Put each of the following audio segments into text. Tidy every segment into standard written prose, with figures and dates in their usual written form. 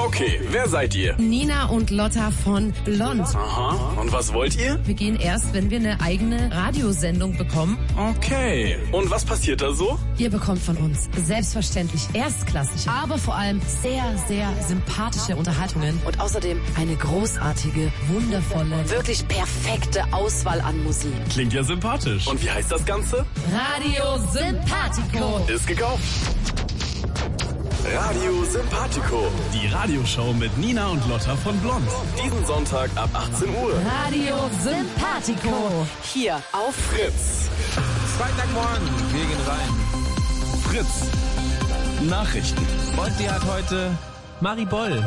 Okay, wer seid ihr? Nina und Lotta von Blond. Aha, und was wollt ihr? Wir gehen erst, wenn wir eine eigene Radiosendung bekommen. Okay, und was passiert da so? Ihr bekommt von uns selbstverständlich erstklassige, aber vor allem sehr, sehr sympathische Unterhaltungen. Und außerdem eine großartige, wundervolle, wirklich perfekte Auswahl an Musik. Klingt ja sympathisch. Und wie heißt das Ganze? Radio Sympathico. Ist gekauft. Radio Sympathico. Die Radioshow mit Nina und Lotta von Blond. Diesen Sonntag ab 18 Uhr. Radio Sympathico. Hier auf Fritz. Freitagmorgen, wir gehen rein. Fritz. Nachrichten. Und die hat heute Mariboll.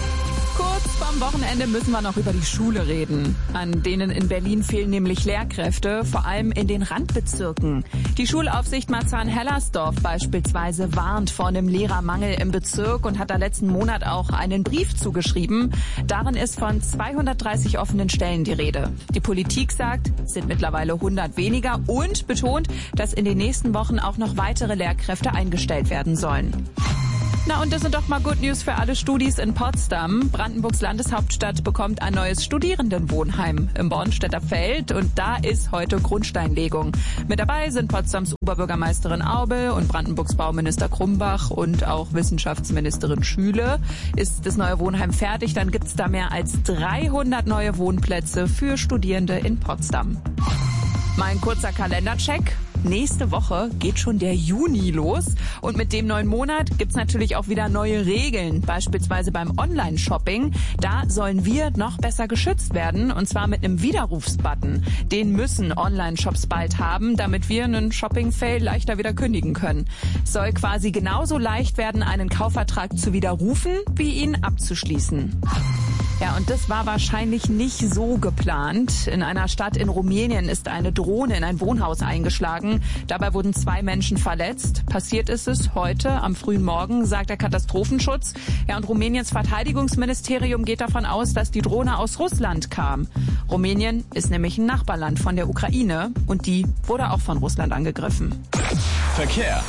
Kurz vorm Wochenende müssen wir noch über die Schule reden. An denen in Berlin fehlen nämlich Lehrkräfte, vor allem in den Randbezirken. Die Schulaufsicht Marzahn-Hellersdorf beispielsweise warnt vor einem Lehrermangel im Bezirk und hat da letzten Monat auch einen Brief zugeschrieben. Darin ist von 230 offenen Stellen die Rede. Die Politik sagt, es sind mittlerweile 100 weniger und betont, dass in den nächsten Wochen auch noch weitere Lehrkräfte eingestellt werden sollen. Na und das sind doch mal Good News für alle Studis in Potsdam. Brandenburgs Landeshauptstadt bekommt ein neues Studierendenwohnheim im Bornstedter Feld und da ist heute Grundsteinlegung. Mit dabei sind Potsdams Oberbürgermeisterin Aubel und Brandenburgs Bauminister Krumbach und auch Wissenschaftsministerin Schüle. Ist das neue Wohnheim fertig, dann gibt's da mehr als 300 neue Wohnplätze für Studierende in Potsdam. Mein kurzer Kalendercheck. Nächste Woche geht schon der Juni los und mit dem neuen Monat gibt's natürlich auch wieder neue Regeln, beispielsweise beim Online-Shopping. Da sollen wir noch besser geschützt werden und zwar mit einem Widerrufsbutton. Den müssen Online-Shops bald haben, damit wir einen Shopping-Fail leichter wieder kündigen können. Es soll quasi genauso leicht werden, einen Kaufvertrag zu widerrufen, wie ihn abzuschließen. Ja, und das war wahrscheinlich nicht so geplant. In einer Stadt in Rumänien ist eine Drohne in ein Wohnhaus eingeschlagen. Dabei wurden 2 Menschen verletzt. Passiert ist es heute am frühen Morgen, sagt der Katastrophenschutz. Ja, und Rumäniens Verteidigungsministerium geht davon aus, dass die Drohne aus Russland kam. Rumänien ist nämlich ein Nachbarland von der Ukraine und die wurde auch von Russland angegriffen. Verkehr.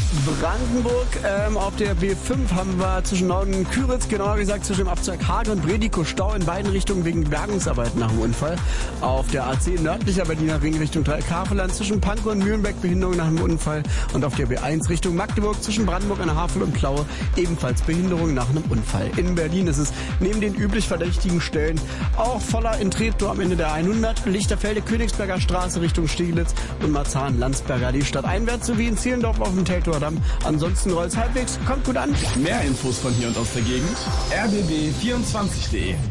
Brandenburg, auf der B5 haben wir zwischen Norden und Küritz, genauer gesagt zwischen dem Abzweig Hagen und Bredikow Stau in beiden Richtungen wegen Bergungsarbeiten nach dem Unfall. Auf der A10 nördlicher Berliner Ring Richtung Dreieck-Havelland zwischen Pankow und Mühlenbeck Behinderung nach dem Unfall. Und auf der B1 Richtung Magdeburg zwischen Brandenburg an der Havel und Plaue ebenfalls Behinderung nach einem Unfall. In Berlin ist es neben den üblich verdächtigen Stellen auch voller in Treptow am Ende der 100, Lichterfelde, Königsberger Straße Richtung Steglitz und Marzahn-Landsberger die Stadt einwärts sowie in Zehlendorf auf dem Teltower Damm. Ansonsten rollt's halbwegs, kommt gut an. Mehr Infos von hier und aus der Gegend. rbb24.de.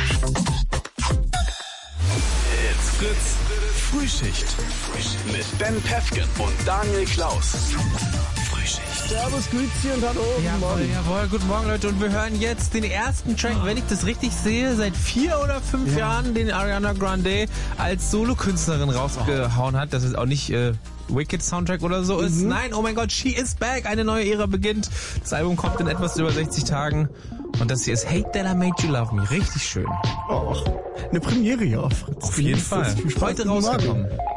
It's Fritz Frühschicht mit Ben Pefken und Daniel Klaus. Frühschicht. Servus, grüezi und hallo. Jawohl, guten Morgen Leute. Und wir hören jetzt den ersten Track, wenn ich das richtig sehe, seit 4 oder 5 Jahren, den Ariana Grande als Solokünstlerin rausgehauen hat. Das ist auch nicht Wicked Soundtrack oder so ist. Nein, oh mein Gott, She is Back. Eine neue Ära beginnt. Das Album kommt in etwas über 60 Tagen. Und das hier ist Hate That I Made You Love Me. Richtig schön. Oh, eine Premiere hier auf Fritz. Auf jeden Fall. Heute rausgekommen.